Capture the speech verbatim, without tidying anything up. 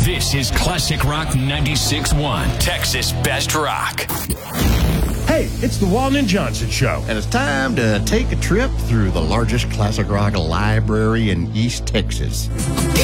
This is Classic Rock ninety-six point one, Texas Best Rock. Hey, it's the Walton and Johnson Show. And it's time to take a trip through the largest classic rock library in East Texas.